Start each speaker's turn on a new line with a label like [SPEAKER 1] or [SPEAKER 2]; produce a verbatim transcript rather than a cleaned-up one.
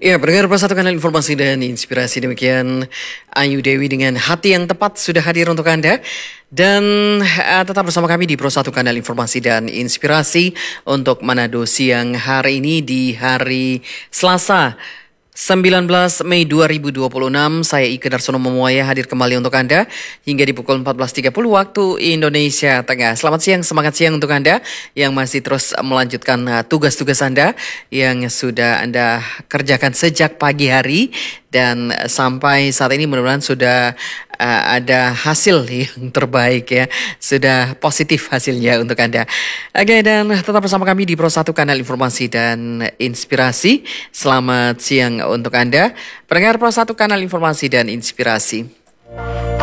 [SPEAKER 1] Ya, pendengar Pro satu Kanal Informasi dan Inspirasi, demikian Ayu Dewi dengan Hati yang Tepat sudah hadir untuk Anda. Dan uh, tetap bersama kami di Pro satu Kanal Informasi dan Inspirasi untuk Manado siang hari ini di hari Selasa sembilan belas Mei dua ribu dua puluh enam. Saya Ike Darsono Memuaya hadir kembali untuk Anda hingga di pukul empat belas tiga puluh waktu Indonesia Tengah. Selamat siang, semangat siang untuk Anda yang masih terus melanjutkan uh, tugas-tugas Anda yang sudah Anda kerjakan sejak pagi hari. Dan uh, sampai saat ini mudah-mudahan sudah uh, ada hasil yang terbaik ya. Sudah positif hasilnya untuk Anda. Oke, dan tetap bersama kami di Pro satu Kanal Informasi dan Inspirasi. Selamat siang untuk Anda, pendengar Pro satu Kanal Informasi dan Inspirasi.